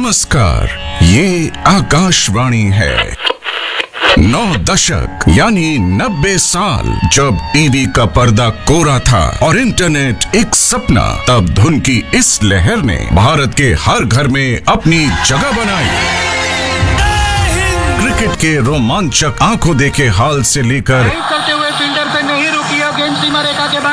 नमस्कार, ये आकाशवाणी है। 9 दशक यानी 90 साल जब टीवी का पर्दा कोरा था और इंटरनेट एक सपना, तब धुन की इस लहर ने भारत के हर घर में अपनी जगह बनाई। क्रिकेट के रोमांचक आंखों देखे हाल से लेकर करते हुए फील्डर पे नहीं रुकी, गेंद सीमा रेखा के बाद